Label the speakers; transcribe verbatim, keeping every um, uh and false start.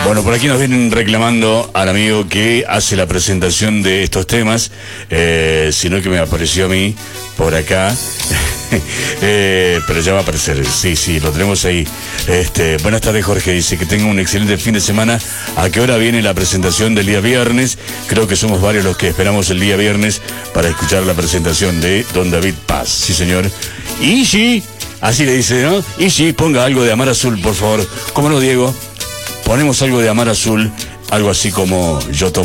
Speaker 1: Bueno, por aquí nos vienen reclamando al amigo que hace la presentación de estos temas, eh, sino que me apareció a mí por acá, eh, pero ya va a aparecer, sí, sí, lo tenemos ahí. Este, buenas tardes, Jorge, dice que tenga un excelente fin de semana. ¿A qué hora viene la presentación del día viernes? Creo que somos varios los que esperamos el día viernes para escuchar la presentación de Don David Paz, sí señor. Y sí, así le dice, ¿no? Y sí, ponga algo de Amar Azul, por favor. ¿Cómo no, Diego? Ponemos algo de Amar Azul, algo así como Yo tomo